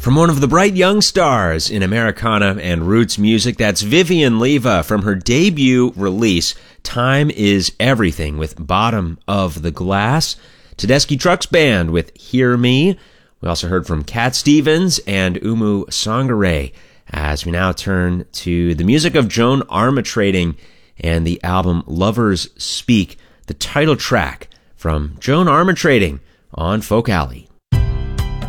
From one of the bright young stars in Americana and roots music, that's Vivian Leva from her debut release, Time Is Everything, with Bottom of the Glass. Tedeschi Trucks Band with Hear Me. We also heard from Cat Stevens and Umu Sangare, as we now turn to the music of Joan Armatrading and the album Lovers Speak, the title track from Joan Armatrading on Folk Alley.